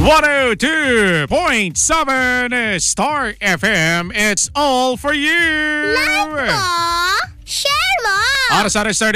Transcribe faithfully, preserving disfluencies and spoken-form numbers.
one oh two point seven Star F M. It's all for you. Like mo, share mo. Oras-oras